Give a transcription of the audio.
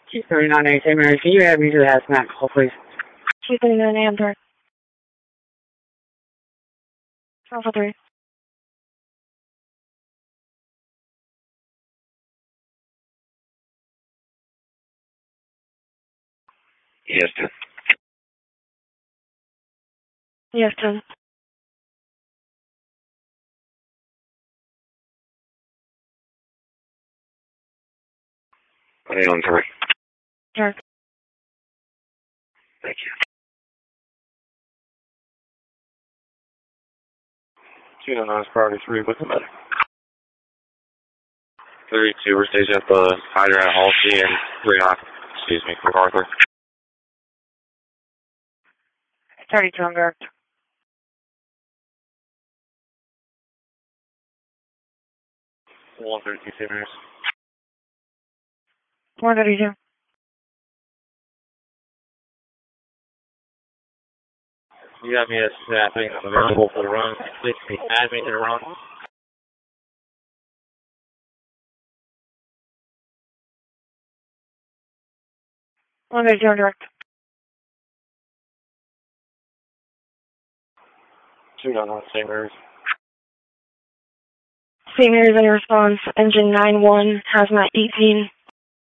239 St. Mary's, can you add me to the hazmat call, please? 239 Amber. Alpha 3. Yes, 10. Yes, 10. Are they on 3? Dark. Thank you. 299 is priority 3, what's the matter? 32, we're stationed at the hydrant at Halsey and 39, MacArthur. 32 on Dark. 132 St. Mary's. 132. You got me a snapping available for the run. Please add me to the run. 132 on Dark. 299 St. Mary's. St. Mary's in response. Engine 9-1, hazmat 18.